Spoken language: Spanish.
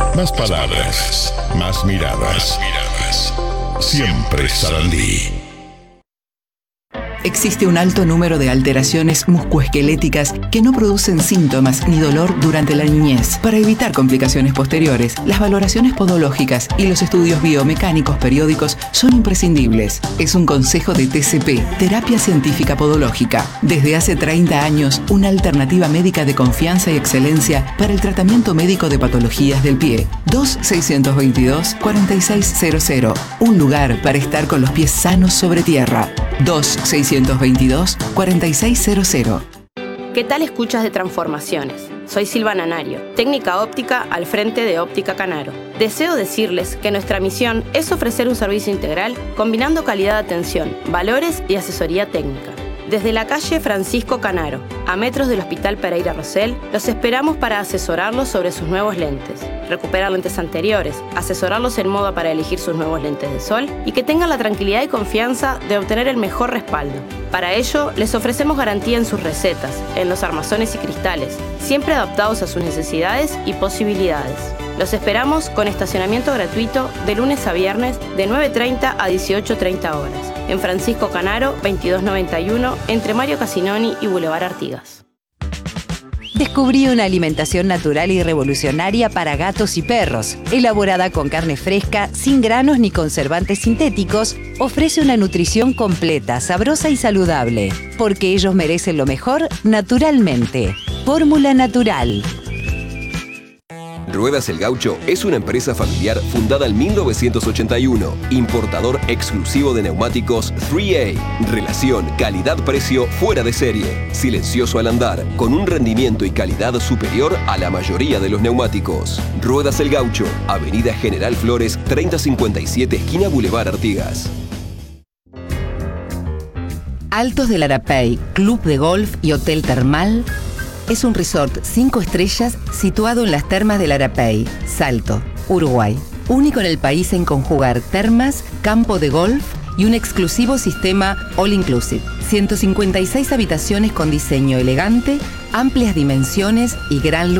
Más palabras, más miradas. Siempre Sarandí. Existe un alto número de alteraciones musculoesqueléticas que no producen síntomas ni dolor durante la niñez. Para evitar complicaciones posteriores, las valoraciones podológicas y los estudios biomecánicos periódicos son imprescindibles. Es un consejo de TCP, Terapia Científica Podológica. Desde hace 30 años, una alternativa médica de confianza y excelencia para el tratamiento médico de patologías del pie. 2-622-4600. Un lugar para estar con los pies sanos sobre tierra. 2-622-4600. ¿Qué tal escuchas de transformaciones? Soy Silva Nanario, técnica óptica al frente de Óptica Canaro. Deseo decirles que nuestra misión es ofrecer un servicio integral combinando calidad de atención, valores y asesoría técnica. Desde la calle Francisco Canaro, a metros del Hospital Pereira Rosell, los esperamos para asesorarlos sobre sus nuevos lentes, recuperar lentes anteriores, asesorarlos en moda para elegir sus nuevos lentes de sol y que tengan la tranquilidad y confianza de obtener el mejor respaldo. Para ello, les ofrecemos garantía en sus recetas, en los armazones y cristales, siempre adaptados a sus necesidades y posibilidades. Los esperamos con estacionamiento gratuito de lunes a viernes de 9:30 a 18:30 horas. En Francisco Canaro, 2291, entre Mario Casinoni y Boulevard Artigas. Descubrí una alimentación natural y revolucionaria para gatos y perros. Elaborada con carne fresca, sin granos ni conservantes sintéticos, ofrece una nutrición completa, sabrosa y saludable. Porque ellos merecen lo mejor naturalmente. Fórmula Natural. Ruedas El Gaucho es una empresa familiar fundada en 1981, importador exclusivo de neumáticos 3A, relación calidad-precio fuera de serie, silencioso al andar, con un rendimiento y calidad superior a la mayoría de los neumáticos. Ruedas El Gaucho, Avenida General Flores, 3057, esquina Boulevard Artigas. Altos del Arapey, Club de Golf y Hotel Termal es un resort 5 estrellas situado en las termas del Arapey, Salto, Uruguay. Único en el país en conjugar termas, campo de golf y un exclusivo sistema all inclusive. 156 habitaciones con diseño elegante, amplias dimensiones y gran